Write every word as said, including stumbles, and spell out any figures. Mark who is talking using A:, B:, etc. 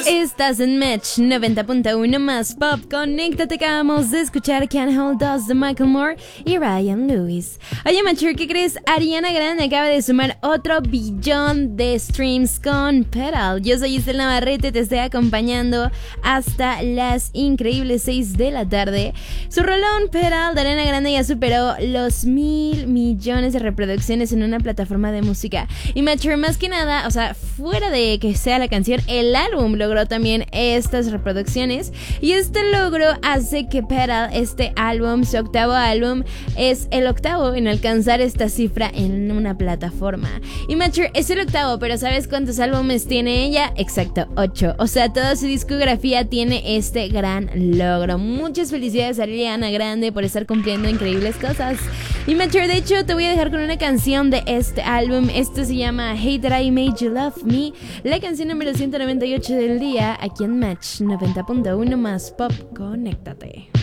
A: Estás en Match noventa punto uno más Pop. Conéctate, acabamos de escuchar Can't Hold Us de Michael Moore y Ryan Lewis. Oye, Mature, ¿qué crees? Ariana Grande acaba de sumar otro billón de streams con Pedal. Yo soy Isel Navarrete, te estoy acompañando hasta las increíbles seis de la tarde. Su rolón Pedal de Ariana Grande ya superó los mil millones de reproducciones en una plataforma de música. Y Mature, más que nada, o sea, fuera de que sea la canción, el álbum logró también estas reproducciones, y este logro hace que Pedal, este álbum, su octavo álbum, es el octavo en alcanzar esta cifra en una plataforma. Y Mature es el octavo, pero ¿sabes cuántos álbumes tiene ella? Exacto, ocho. O sea, toda su discografía tiene este gran logro. Muchas felicidades a Ariana Grande por estar cumpliendo increíbles cosas. Y Mature, de hecho, te voy a dejar con una canción de este álbum. Esto se llama Hey That I Made You Love Me, la canción número ciento noventa y ocho del día, aquí en Match noventa punto uno más Pop. Conéctate.